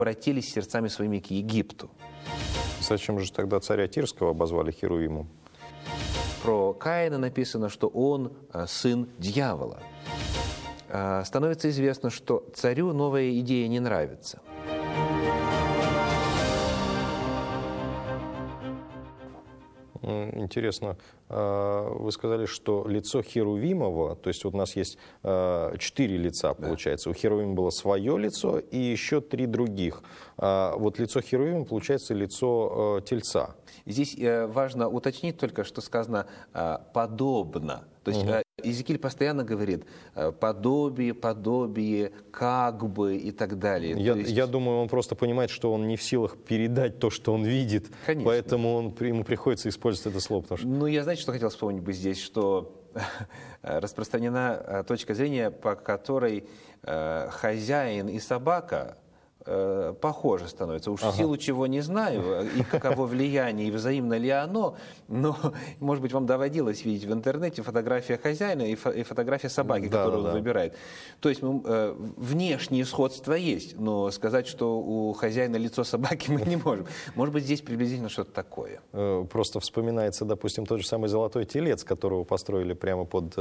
обратились сердцами своими к Египту. Зачем же тогда царя Тирского обозвали Херувимом? Про Каина написано, что он сын дьявола. Становится известно, что царю новая идея не нравится. Интересно, вы сказали, что лицо Херувимова, то есть вот у нас есть 4 лица, получается. Да. У Херувима было свое лицо и еще 3 других. Вот лицо Херувима, получается, лицо Тельца. Здесь важно уточнить только, что сказано «подобно». То есть Иезекииль постоянно говорит «подобие», «подобие», «как бы» и так далее. Я думаю, он просто понимает, что он не в силах передать то, что он видит. Конечно. Поэтому ему приходится использовать это слово. Ну, я, знаете, что хотел вспомнить бы здесь, что распространена точка зрения, по которой хозяин и собака похоже становится. Уж в силу чего не знаю, и каково влияние, и взаимно ли оно, но, может быть, вам доводилось видеть в интернете фотография хозяина и фотография собаки, которую он выбирает. То есть внешнее сходство есть, но сказать, что у хозяина лицо собаки, мы не можем. Может быть, здесь приблизительно что-то такое. Просто вспоминается, допустим, тот же самый золотой телец, которого построили прямо под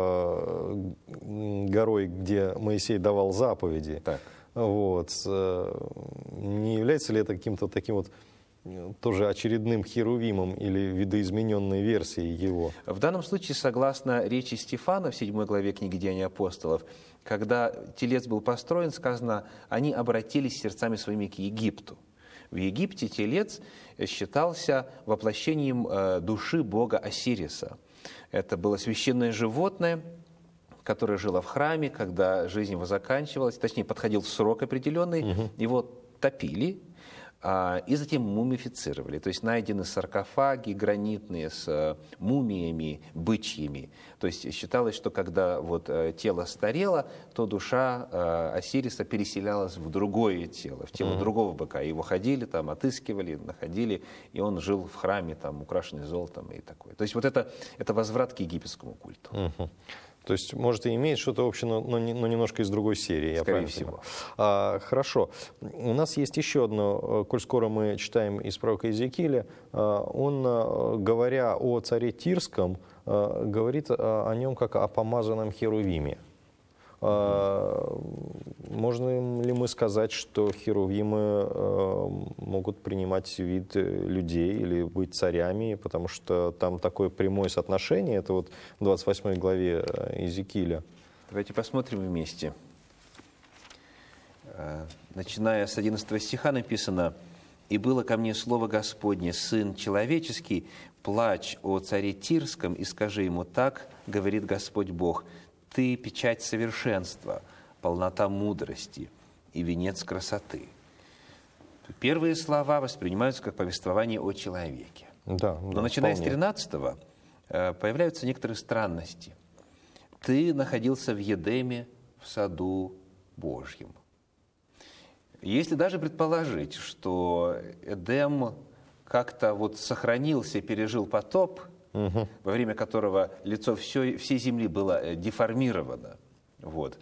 горой, где Моисей давал заповеди. Так. Вот. Не является ли это каким-то таким вот тоже очередным Херувимом или видоизмененной версией его? В данном случае, согласно речи Стефана в 7 главе книги «Деяния апостолов», когда телец был построен, сказано, они обратились сердцами своими к Египту. В Египте телец считался воплощением души бога Осириса. Это было священное животное, которое жило в храме, когда жизнь его заканчивалась, точнее, подходил срок определенный, его топили и затем мумифицировали. То есть найдены саркофаги гранитные с мумиями бычьими. То есть считалось, что когда вот тело старело, то душа Осириса переселялась в другое тело, в тело другого быка. Его ходили, там, отыскивали, находили, и он жил в храме, там, украшенный золотом и такое. То есть вот это возврат к египетскому культу. То есть, может, и имеет что-то общее, но немножко из другой серии. Скорее всего. Хорошо. У нас есть еще одно, коль скоро мы читаем из пророка Иезекииля, он, говоря о царе Тирском, говорит о нем как о помазанном Херувиме. Можно ли мы сказать, что херувимы могут принимать вид людей или быть царями, потому что там такое прямое соотношение, это вот в 28 главе Иезекииля. Давайте посмотрим вместе. Начиная с 11 стиха написано: «И было ко мне слово Господне, сын человеческий, плачь о царе Тирском, и скажи ему: так говорит Господь Бог, ты печать совершенства, полнота мудрости и венец красоты». Первые слова воспринимаются как повествование о человеке. Но начиная с 13-го появляются некоторые странности. «Ты находился в Едеме, в саду Божьем». Если даже предположить, что Эдем как-то вот сохранился, пережил потоп, во время которого лицо всей земли было деформировано, вот,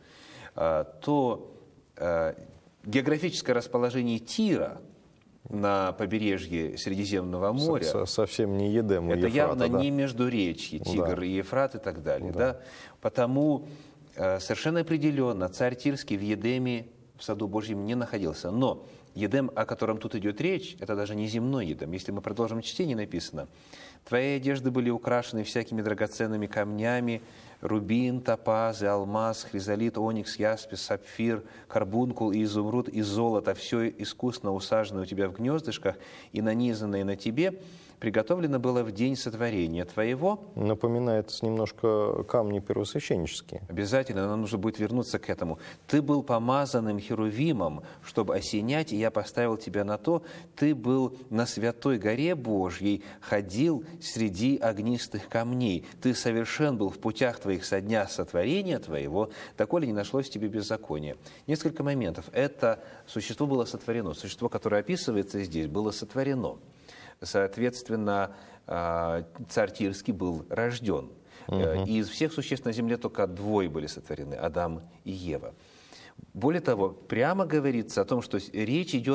то географическое расположение Тира на побережье Средиземного моря совсем не Едем и это Ефрата, явно не Междуречье, Тигр и Ефрат и так далее. Да. Потому совершенно определенно царь Тирский в Едеме, в саду Божьем, не находился. Но Едем, о котором тут идет речь, это даже не земной Едем. Если мы продолжим чтение, написано: «Твои одежды были украшены всякими драгоценными камнями, рубин, топаз, и алмаз, хризолит, оникс, яспис, сапфир, карбункул и изумруд, и золото, все искусно усажено у тебя в гнездышках и нанизанное на тебе, приготовлено было в день сотворения твоего». Напоминает немножко камни первосвященнические. Обязательно, нам нужно будет вернуться к этому. «Ты был помазанным херувимом, чтобы осенять, и я поставил тебя на то. Ты был на святой горе Божьей, ходил среди огнистых камней. Ты совершен был в путях твоих со дня сотворения твоего, доколе не нашлось в тебе беззакония». Несколько моментов. Это существо было сотворено. Существо, которое описывается здесь, было сотворено. Соответственно, царь Тирский был рожден. И из всех существ на земле только двое были сотворены – Адам и Ева. Более того, прямо говорится о том, что речь идет